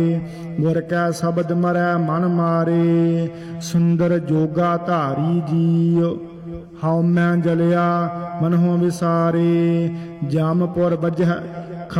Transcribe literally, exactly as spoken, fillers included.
गुर कै शब्द मरै मन मारे, सुंदर जोगा धारी जीव। हाउ मैं जलिया मनहों विसारे, जामपुर बजह